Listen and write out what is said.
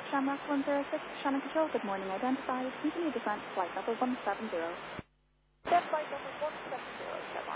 Shamrock 106, Shannon Control, good morning. Identified. Continue descent, flight level 170. Flight level 170,